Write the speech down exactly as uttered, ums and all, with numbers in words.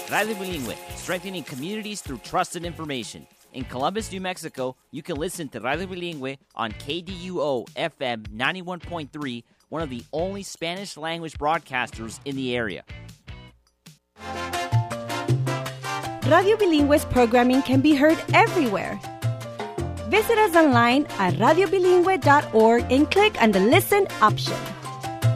Radio Bilingüe, strengthening communities through trusted information. In Columbus, New Mexico, you can listen to Radio Bilingüe on K D U O F M ninety-one point three, one of the only Spanish-language broadcasters in the area. Radio Bilingüe's programming can be heard everywhere. Visit us online at radio bilingüe dot org and click on the Listen option.